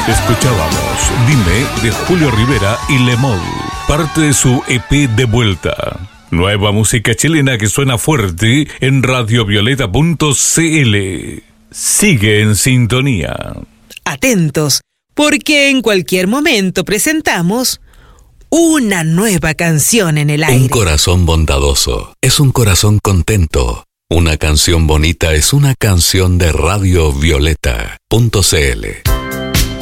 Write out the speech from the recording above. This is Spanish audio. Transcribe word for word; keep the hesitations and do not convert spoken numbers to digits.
Escuchábamos Dime de Julio Rivera y Lemol, parte de su E P De Vuelta. Nueva música chilena que suena fuerte en radio violeta punto c l. Sigue en sintonía. Atentos, porque en cualquier momento presentamos una nueva canción en el aire. Un corazón bondadoso es un corazón contento. Una canción bonita es una canción de radio violeta punto c l.